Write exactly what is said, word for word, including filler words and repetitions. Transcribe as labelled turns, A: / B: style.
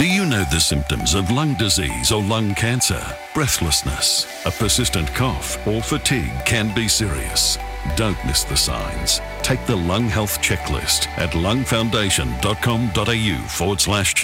A: Do you know the symptoms of lung disease or lung cancer? Breathlessness, a persistent cough, or fatigue can be serious. Don't miss the signs. Take the Lung Health Checklist at lungfoundation.com.au forward slash